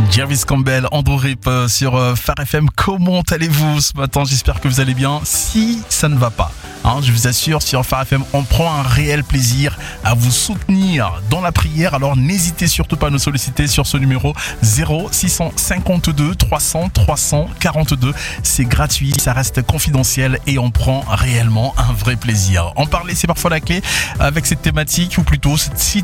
Jervis Campbell, Andrew Rip sur Phare FM. Comment allez-vous ce matin? J'espère que vous allez bien. Si ça ne va pas, je vous assure, sur Phare FM, on prend un réel plaisir à vous soutenir dans la prière. Alors n'hésitez surtout pas à nous solliciter sur ce numéro 0652 300 342. C'est gratuit, ça reste confidentiel et on prend réellement un vrai plaisir. En parler, c'est parfois la clé avec cette thématique, ou plutôt cette